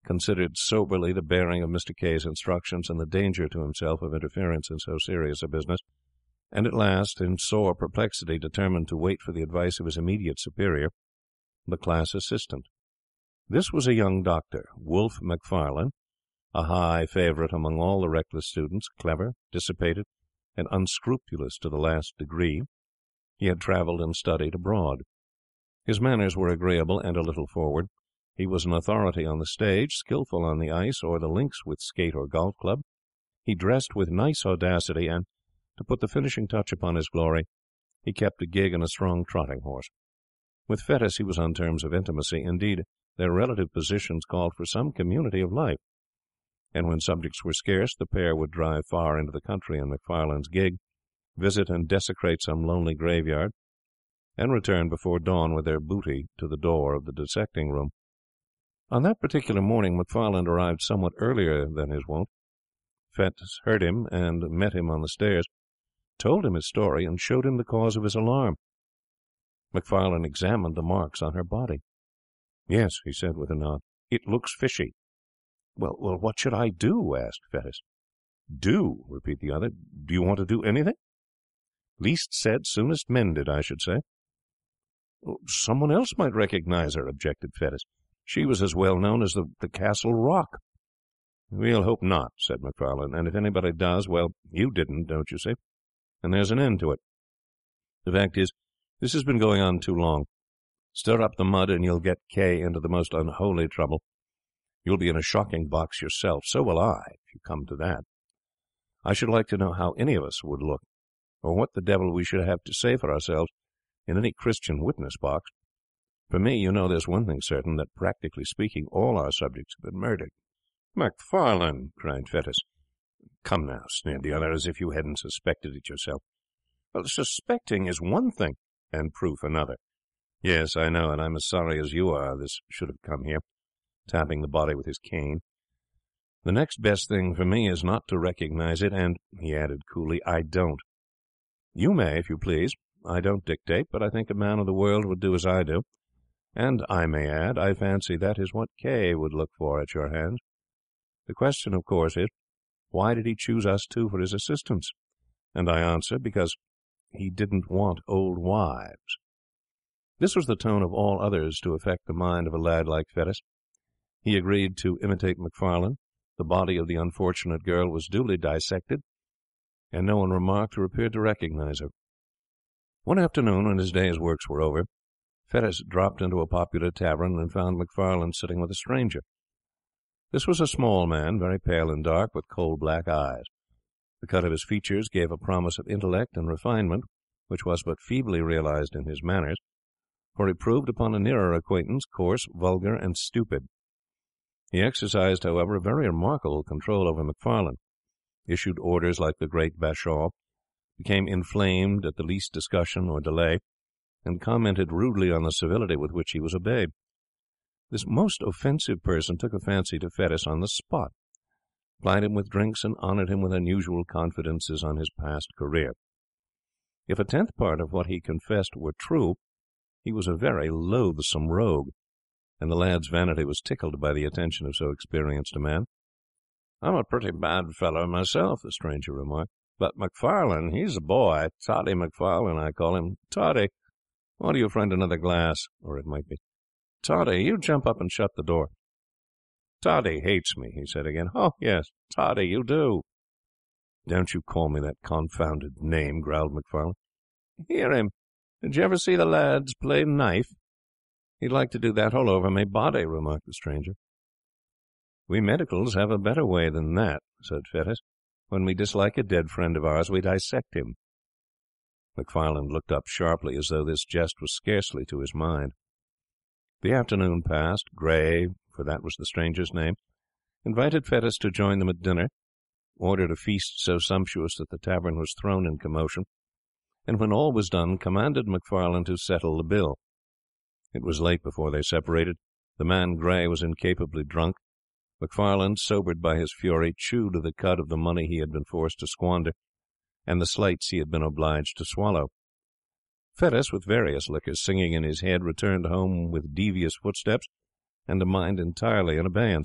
considered soberly the bearing of Mr. K.'s instructions and the danger to himself of interference in so serious a business, and at last, in sore perplexity, determined to wait for the advice of his immediate superior, the class assistant. This was a young doctor, Wolfe Macfarlane, a high favourite among all the reckless students, clever, dissipated, and unscrupulous to the last degree. He had travelled and studied abroad. His manners were agreeable and a little forward. He was an authority on the stage, skilful on the ice or the links with skate or golf club. He dressed with nice audacity, and, to put the finishing touch upon his glory, he kept a gig and a strong trotting horse. With Fettes he was on terms of intimacy. Indeed, their relative positions called for some community of life, and when subjects were scarce, the pair would drive far into the country in Macfarlane's gig, visit and desecrate some lonely graveyard, and return before dawn with their booty to the door of the dissecting room. On that particular morning Macfarlane arrived somewhat earlier than his wont. Fettes heard him and met him on the stairs, told him his story, and showed him the cause of his alarm. Macfarlane examined the marks on her body. "Yes," he said with a nod, "it looks fishy." Well, what should I do?" asked Fettes. "Do?" repeated the other. "Do you want to do anything?" "Least said, soonest mended, I should say." "Someone else might recognize her," objected Fettes. "She was as well known as the Castle Rock." "We'll hope not," said Macfarlane. "And if anybody does, well, you didn't, don't you see? And there's an end to it. The fact is, this has been going on too long. Stir up the mud and you'll get K into the most unholy trouble. You'll be in a shocking box yourself. So will I, if you come to that. I should like to know how any of us would look, or what the devil we should have to say for ourselves in any Christian witness box. For me, you know, there's one thing certain, that, practically speaking, all our subjects have been murdered." "Macfarlane!" cried Fettes. "Come now," sneered the other, as if you hadn't suspected it yourself. "Well, suspecting is one thing, and proof another. Yes, I know, and I'm as sorry as you are this should have come here," tapping the body with his cane. "The next best thing for me is not to recognize it, and," he added coolly, "I don't. You may, if you please. I don't dictate, but I think a man of the world would do as I do. And I may add, I fancy that is what K would look for at your hands. The question, of course, is, why did he choose us two for his assistants? And I answer, because he didn't want old wives." This was the tone of all others to affect the mind of a lad like Fettes. He agreed to imitate Macfarlane. The body of the unfortunate girl was duly dissected, and no one remarked or appeared to recognize her. One afternoon, when his day's works were over, Fettes dropped into a popular tavern and found Macfarlane sitting with a stranger. This was a small man, very pale and dark, with coal-black eyes. The cut of his features gave a promise of intellect and refinement, which was but feebly realized in his manners, for he proved upon a nearer acquaintance coarse, vulgar, and stupid. He exercised, however, a very remarkable control over Macfarlane, issued orders like the great Bashaw, became inflamed at the least discussion or delay, and commented rudely on the civility with which he was obeyed. This most offensive person took a fancy to Fettes on the spot, plied him with drinks, and honoured him with unusual confidences on his past career. If a tenth part of what he confessed were true, he was a very loathsome rogue, and the lad's vanity was tickled by the attention of so experienced a man. "I'm a pretty bad fellow myself," the stranger remarked, "but Macfarlane, he's a boy. Toddy Macfarlane, I call him. Toddy, order your friend another glass, or it might be. Toddy, you jump up and shut the door." "Toddy hates me," he said again. "Oh, yes, Toddy, you do." "Don't you call me that confounded name," growled Macfarlane. "Hear him. Did you ever see the lads play knife? He'd like to do that all over my body," remarked the stranger. "We medicals have a better way than that," said Fettes. "When we dislike a dead friend of ours, we dissect him." Macfarlane looked up sharply, as though this jest was scarcely to his mind. The afternoon passed. Gray, for that was the stranger's name, invited Fettes to join them at dinner, ordered a feast so sumptuous that the tavern was thrown in commotion, and when all was done, commanded Macfarlane to settle the bill. It was late before they separated. The man Gray was incapably drunk. Macfarlane, sobered by his fury, chewed the cud of the money he had been forced to squander, and the slights he had been obliged to swallow. Fettes, with various liquors singing in his head, returned home with devious footsteps and a mind entirely in abeyance.